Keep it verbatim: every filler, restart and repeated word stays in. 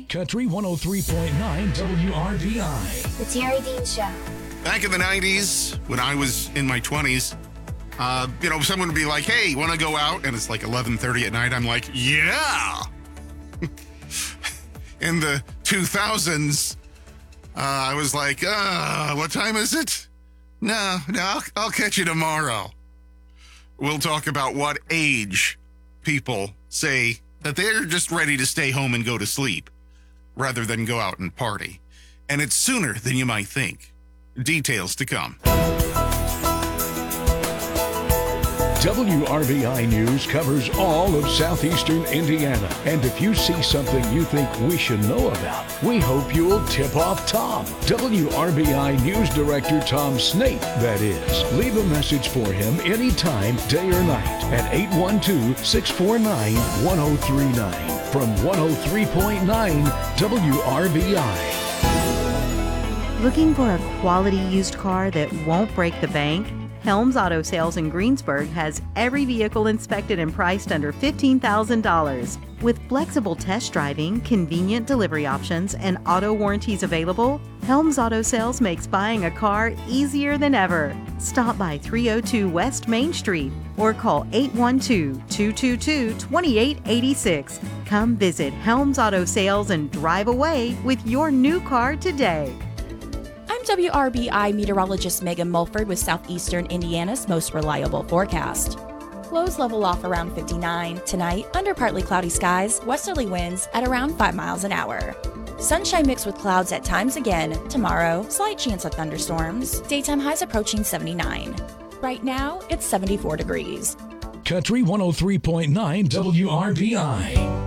Country one oh three point nine W R B I. The Terry Dean Show. Back in the nineties, when I was in my twenties, uh, you know, someone would be like, hey, want to go out? And it's like eleven thirty at night. I'm like, yeah. In the two thousands, uh, I was like, uh, what time is it? No, no, I'll, I'll catch you tomorrow. We'll talk about what age people say that they're just ready to stay home and go to sleep rather than go out and party. And it's sooner than you might think. Details to come. W R B I News covers all of southeastern Indiana. And if you see something you think we should know about, we hope you'll tip off Tom. W R B I News Director Tom Snape, that is. Leave a message for him anytime, day or night, at eight one two, six four nine, one oh three nine. From one oh three point nine W R B I. Looking for a quality used car that won't break the bank? Helms Auto Sales in Greensburg has every vehicle inspected and priced under fifteen thousand dollars. With flexible test driving, convenient delivery options, and auto warranties available, Helms Auto Sales makes buying a car easier than ever. Stop by three oh two West Main Street or call eight one two, two two two, two eight eight six. Come visit Helms Auto Sales and drive away with your new car today. I'm W R B I meteorologist Megan Mulford with Southeastern Indiana's most reliable forecast. Lows level off around fifty-nine. Tonight, under partly cloudy skies, westerly winds at around five miles an hour. Sunshine mixed with clouds at times again. Tomorrow, slight chance of thunderstorms. Daytime highs approaching seventy-nine. Right now, it's seventy-four degrees. Country one oh three point nine W R B I.